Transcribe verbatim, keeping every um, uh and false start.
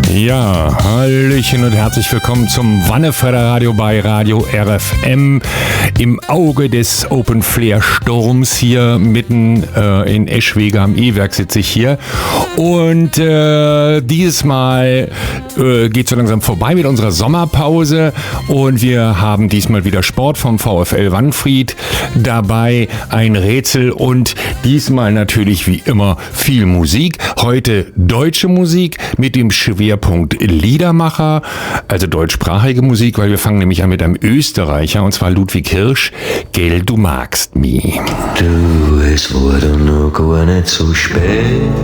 Ja, hallöchen und herzlich willkommen zum Wanneförder-Radio bei Radio R F M im Auge des Open Flair Sturms hier mitten äh, in Eschwege am E-Werk sitze ich hier und äh, dieses Mal äh, geht so langsam vorbei mit unserer Sommerpause und wir haben diesmal wieder Sport vom VfL Wannfried dabei, ein Rätsel und diesmal natürlich wie immer viel Musik. Heute deutsche Musik mit dem Schwerpunkt Liedermacher, also deutschsprachige Musik, weil wir fangen nämlich an mit einem Österreicher und zwar Ludwig Hirsch, Gell, du magst mich. Du, es wurde noch gar nicht so spät.